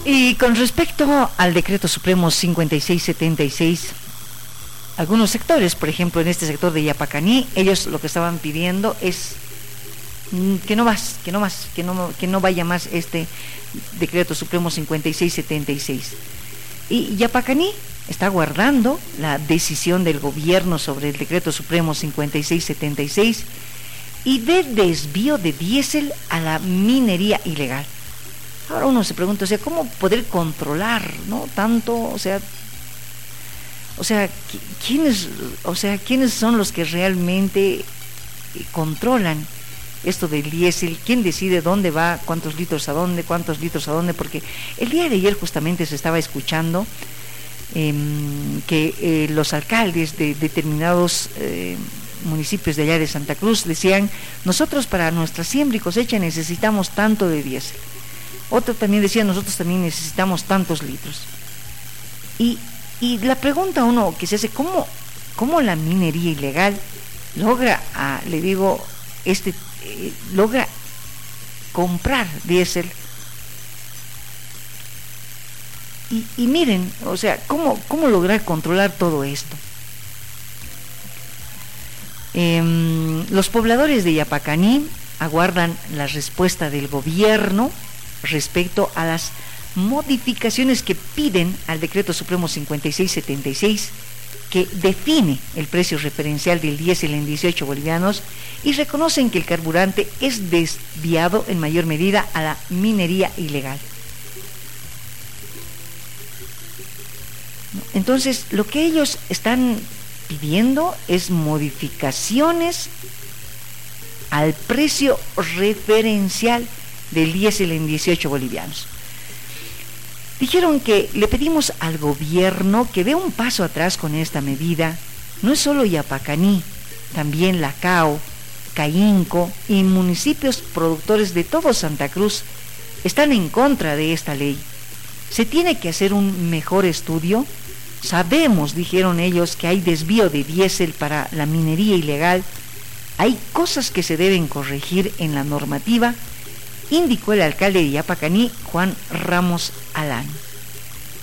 Y con respecto al decreto supremo 5676, algunos sectores, por ejemplo en este sector de Yapacaní, ellos lo que estaban pidiendo es que no vaya más este decreto supremo 5676. Y Yapacaní está guardando la decisión del gobierno sobre el decreto supremo 5676 y de desvío de diésel a la minería ilegal. Ahora uno se pregunta, o sea, ¿cómo poder controlar, no tanto, quiénes son los que realmente controlan esto del diésel? ¿Quién decide dónde va, cuántos litros a dónde? Porque el día de ayer justamente se estaba escuchando que los alcaldes de determinados municipios de allá de Santa Cruz decían: nosotros para nuestra siembra y cosecha necesitamos tanto de diésel. Otro también decía: nosotros también necesitamos tantos litros. Y la pregunta uno que se hace, ¿cómo la minería ilegal logra, logra comprar diésel? Y miren, o sea, ¿cómo lograr controlar todo esto? Los pobladores de Yapacaní aguardan la respuesta del gobierno respecto a las modificaciones que piden al decreto supremo 5676, que define el precio referencial del diésel en 18 bolivianos, y reconocen que el carburante es desviado en mayor medida a la minería ilegal. Entonces, lo que ellos están pidiendo es modificaciones al precio referencial del diésel en 18 bolivianos. Dijeron que le pedimos al gobierno que dé un paso atrás con esta medida. No es solo Yapacaní, también Lacao, Caínco y municipios productores de todo Santa Cruz están en contra de esta ley. Se tiene que hacer un mejor estudio. Sabemos, dijeron ellos, que hay desvío de diésel para la minería ilegal. Hay cosas que se deben corregir en la normativa, indicó el alcalde de Yapacaní, Juan Ramos Alán.